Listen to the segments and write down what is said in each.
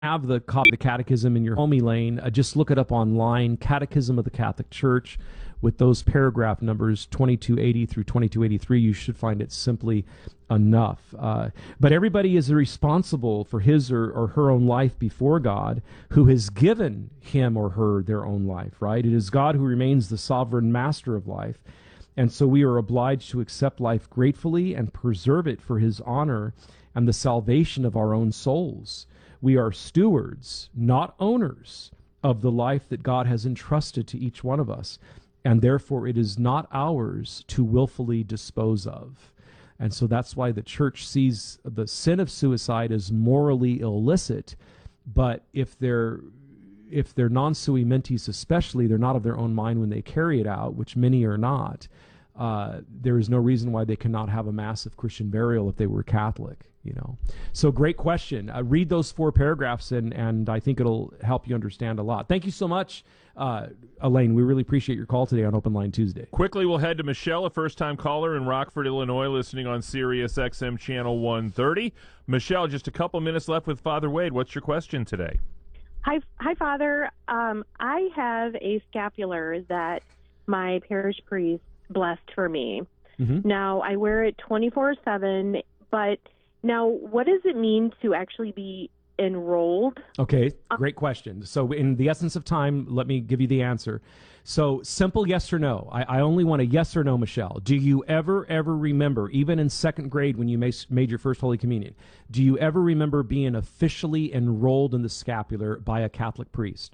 have the catechism in your home, Elaine, just look it up online, Catechism of the Catholic Church, with those paragraph numbers 2280 through 2283. You should find it simply enough. But everybody is responsible for his or her own life before God, who has given him or her their own life, right? It is God who remains the sovereign master of life. And so we are obliged to accept life gratefully and preserve it for his honor and the salvation of our own souls. We are stewards, not owners, of the life that God has entrusted to each one of us, and therefore it is not ours to willfully dispose of. And so that's why the church sees the sin of suicide as morally illicit, but if they're non sui mentis especially, they're not of their own mind when they carry it out, which many are not, there is no reason why they cannot have a massive Christian burial if they were Catholic. So great question. Read those 4 paragraphs, and I think it'll help you understand a lot. Thank you so much, Elaine. We really appreciate your call today on Open Line Tuesday. Quickly, we'll head to Michelle, a first-time caller in Rockford, Illinois, listening on Sirius XM Channel 130. Michelle, just a couple minutes left with Father Wade. What's your question today? Hi, Father. I have a scapular that my parish priest blessed for me. Mm-hmm. Now, I wear it 24/7, but now, what does it mean to actually be enrolled? Okay, great question. So in the essence of time, let me give you the answer. So simple yes or no. I only want a yes or no, Michelle. Do you ever remember, even in second grade when you made your first Holy Communion, do you ever remember being officially enrolled in the scapular by a Catholic priest?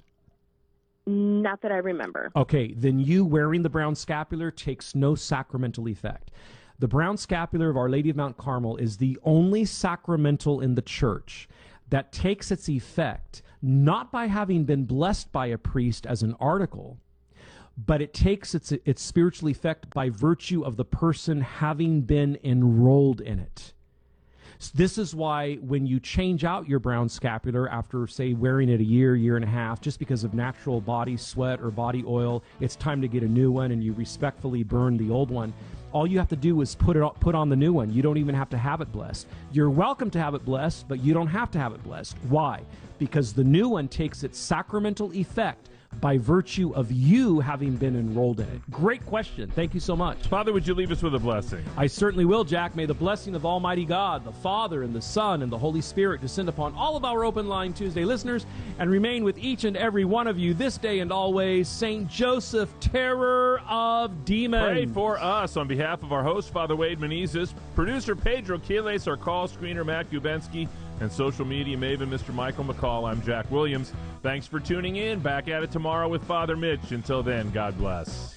Not that I remember. Okay, then you wearing the brown scapular takes no sacramental effect. The brown scapular of Our Lady of Mount Carmel is the only sacramental in the church that takes its effect not by having been blessed by a priest as an article, but it takes its spiritual effect by virtue of the person having been enrolled in it. So this is why when you change out your brown scapular after, say, wearing it a year and a half, just because of natural body sweat or body oil, it's time to get a new one, and you respectfully burn the old one. All you have to do is put on the new one. You don't even have to have it blessed. You're welcome to have it blessed, but you don't have to have it blessed. Why? Because the new one takes its sacramental effect by virtue of you having been enrolled in it. Great question. Thank you so much. Father, would you leave us with a blessing? I certainly will, Jack. May the blessing of Almighty God, the Father and the Son and the Holy Spirit descend upon all of our Open Line Tuesday listeners and remain with each and every one of you this day and always. St. Joseph, terror of demons. Pray for us on behalf of our host, Father Wade Menezes, producer Pedro Quiles, our call screener Matt Gubensky, and social media maven Mr. Michael McCall. I'm Jack Williams. Thanks for tuning in. Back at it tomorrow with Father Mitch. Until then, God bless.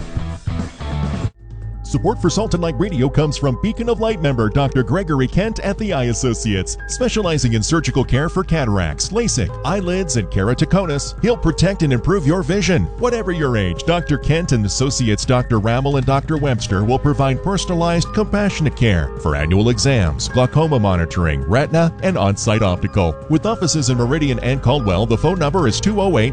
Support for Salt and Light Radio comes from Beacon of Light member Dr. Gregory Kent at the Eye Associates. Specializing in surgical care for cataracts, LASIK, eyelids, and keratoconus, he'll protect and improve your vision. Whatever your age, Dr. Kent and Associates Dr. Rammel and Dr. Webster will provide personalized, compassionate care for annual exams, glaucoma monitoring, retina, and on-site optical. With offices in Meridian and Caldwell, the phone number is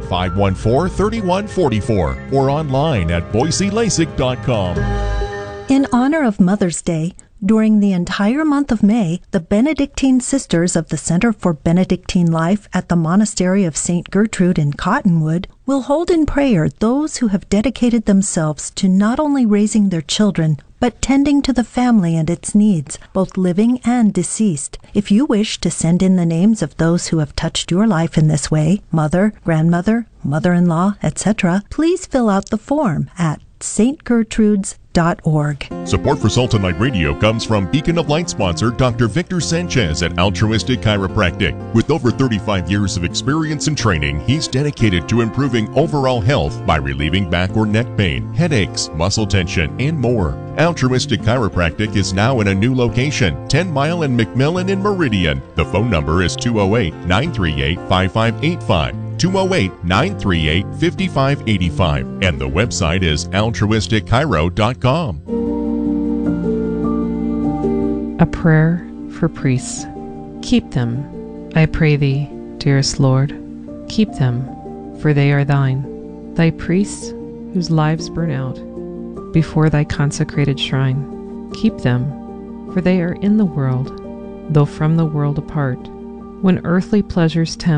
208-514-3144 or online at BoiseLASIK.com. In honor of Mother's Day, during the entire month of May, the Benedictine Sisters of the Center for Benedictine Life at the Monastery of St. Gertrude in Cottonwood will hold in prayer those who have dedicated themselves to not only raising their children, but tending to the family and its needs, both living and deceased. If you wish to send in the names of those who have touched your life in this way, mother, grandmother, mother-in-law, etc., please fill out the form at stgertrudes.org. Support for Salt and Light Radio comes from Beacon of Light sponsor Dr. Victor Sanchez at Altruistic Chiropractic. With over 35 years of experience and training, he's dedicated to improving overall health by relieving back or neck pain, headaches, muscle tension, and more. Altruistic Chiropractic is now in a new location, 10 Mile and McMillan in Meridian. The phone number is 208-938-5585. 208-938-5585, and the website is altruisticchiro.com. A prayer for priests. Keep them, I pray thee, dearest Lord. Keep them, for they are thine. Thy priests, whose lives burn out before thy consecrated shrine. Keep them, for they are in the world, though from the world apart. When earthly pleasures tempt,